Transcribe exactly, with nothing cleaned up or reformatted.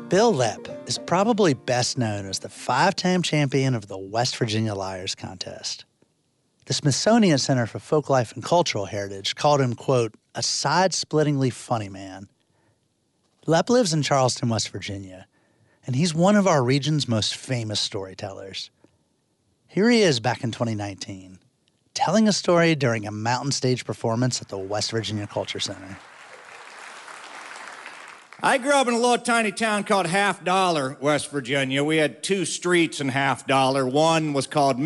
Bill Lepp is probably best known as the five-time champion of the West Virginia Liars Contest. The Smithsonian Center for Folklife and Cultural Heritage called him, quote, a side-splittingly funny man. Lepp lives in Charleston, West Virginia, and he's one of our region's most famous storytellers. Here he is back in twenty nineteen, telling a story during a mountain stage performance at the West Virginia Culture Center. I grew up in a little tiny town called Half Dollar, West Virginia. We had two streets in Half Dollar. One was called